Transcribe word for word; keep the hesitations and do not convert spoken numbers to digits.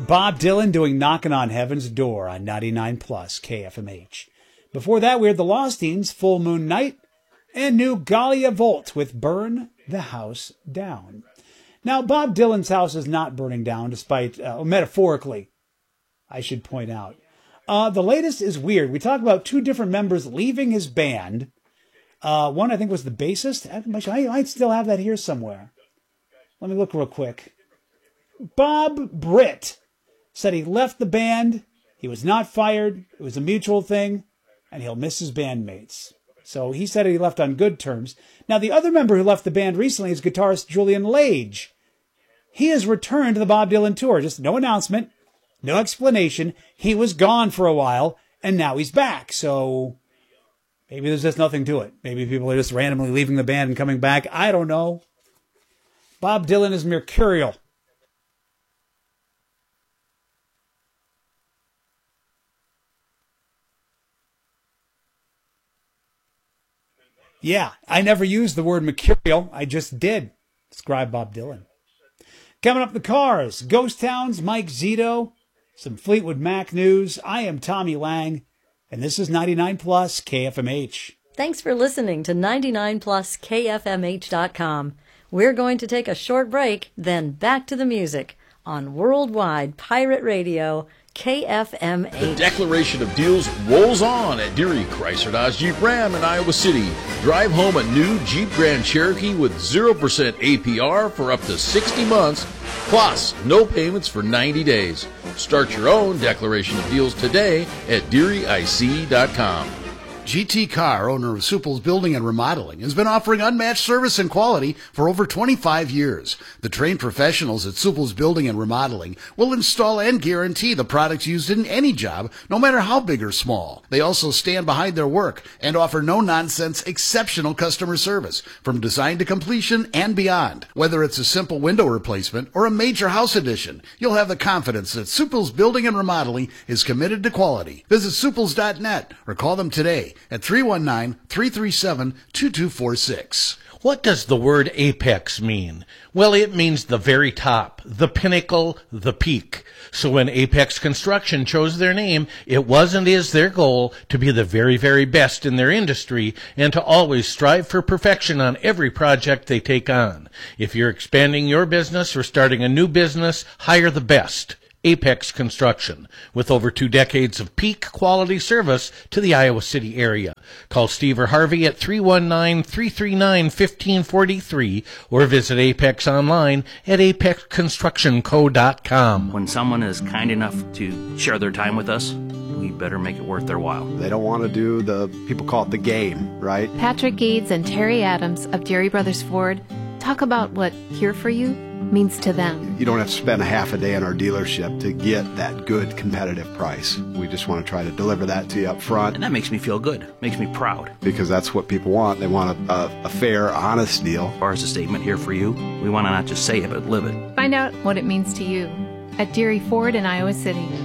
Bob Dylan doing Knocking on Heaven's Door on ninety-nine plus K F M H. Before that, we had the Lostines, Full Moon Night, and new Galia Volt with Burn the House Down. Now, Bob Dylan's house is not burning down, despite, uh, metaphorically, I should point out. Uh, the latest is weird. We talk about two different members leaving his band. Uh, one, I think, was the bassist. I might still have that here somewhere. Let me look real quick. Bob Britt said he left the band. He was not fired. It was a mutual thing, and he'll miss his bandmates. So he said he left on good terms. Now, the other member who left the band recently is guitarist Julian Lage. He has returned to the Bob Dylan tour. Just no announcement, no explanation. He was gone for a while, and now he's back. So maybe there's just nothing to it. Maybe people are just randomly leaving the band and coming back. I don't know. Bob Dylan is mercurial. Yeah, I never used the word mercurial. I just did. Describe Bob Dylan. Coming up the cars, Ghost Towns, Mike Zito, some Fleetwood Mac news. I am Tommy Lang, and this is ninety-nine plus K F M H. Thanks for listening to ninety-nine plus K F M H dot com. We're going to take a short break, then back to the music on Worldwide Pirate Radio, K F M H. The declaration of deals rolls on at Deary Chrysler Dodge Jeep Ram in Iowa City. Drive home a new Jeep Grand Cherokee with zero percent A P R for up to sixty months, plus no payments for ninety days. Start your own declaration of deals today at Deary I C dot com. G T Carr, owner of Supple's Building and Remodeling, has been offering unmatched service and quality for over twenty-five years. The trained professionals at Supple's Building and Remodeling will install and guarantee the products used in any job, no matter how big or small. They also stand behind their work and offer no-nonsense, exceptional customer service from design to completion and beyond. Whether it's a simple window replacement or a major house addition, you'll have the confidence that Supple's Building and Remodeling is committed to quality. Visit Supples dot net or call them today at three one nine, three three seven, two two four six. What does the word apex mean? Well, it means the very top, the pinnacle, the peak. So when Apex Construction chose their name, it was and is their goal to be the very, very best in their industry and to always strive for perfection on every project they take on. If you're expanding your business or starting a new business, hire the best. Apex Construction, with over two decades of peak quality service to the Iowa City area. Call Steve or Harvey at three one nine, three three nine, one five four three or visit Apex online at apex construction co dot com. When someone is kind enough to share their time with us, we better make it worth their while. They don't want to do the, people call it the game, right? Patrick Gades and Terry Adams of Deary Brothers Ford talk about what Here For You means to them. You don't have to spend a half a day in our dealership to get that good competitive price. We just want to try to deliver that to you up front. And that makes me feel good, makes me proud. Because that's what people want. They want a, a, a fair, honest deal. As far as a statement Here For You, we want to not just say it, but live it. Find out what it means to you at Deary Ford in Iowa City.